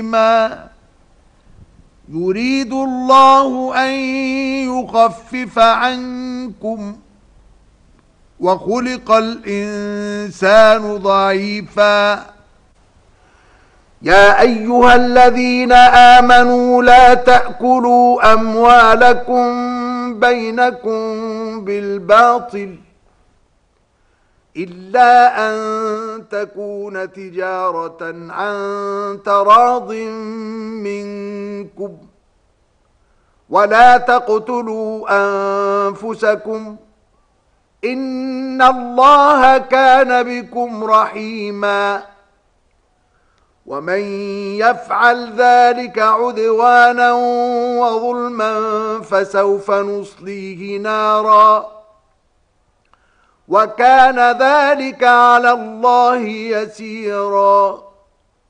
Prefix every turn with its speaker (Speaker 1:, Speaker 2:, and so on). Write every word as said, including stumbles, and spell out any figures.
Speaker 1: رحيما يريد الله أن يخفف عنكم وخلق الإنسان ضعيفا يا أيها الذين آمنوا لا تأكلوا أموالكم بينكم بالباطل إلا أن تكون تجارة عن تراض منكم ولا تقتلوا أنفسكم إن الله كان بكم رحيما ومن يفعل ذلك عدوانا وظلما فسوف نصليه نارا وكان ذلك على الله يسيرا